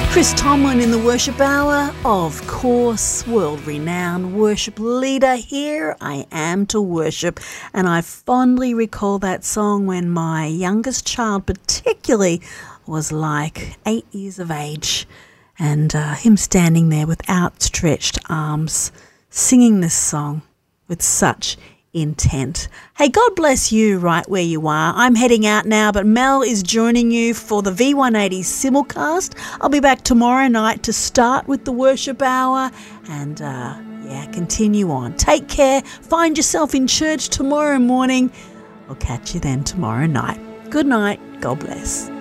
Chris Tomlin in the Worship Hour, of course, world-renowned worship leader. Here I am to worship, and I fondly recall that song when my youngest child particularly was like 8 years of age, and him standing there with outstretched arms singing this song with such intent. Hey, God bless you right where you are. I'm heading out now, but Mel is joining you for the V180 simulcast. I'll be back tomorrow night to start with the worship hour and continue on. Take care. Find yourself in church tomorrow morning. I'll catch you then tomorrow night. Good night. God bless.